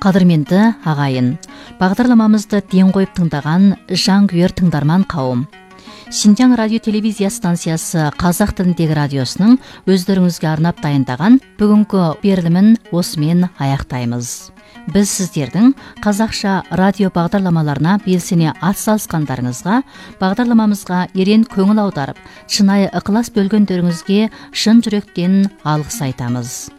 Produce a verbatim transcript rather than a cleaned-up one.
Қадірменді ағайын, бағдарламамызды ден қойып тыңдаған жанкүйер тыңдарман қауым. Шинжаң радио телевизия станциясы қазақ тіліндегі радиосының өздеріңізге арнап дайындаған бүгінгі берілімін осымен аяқтаймыз. Біз сіздердің қазақша радио бағдарламаларына белсене атсалысқандарыңызға, бағдарламамызға ерен көңіл аударып, шынайы ықылас бөлгендеріңізге шын жүректен алғыс айтамыз.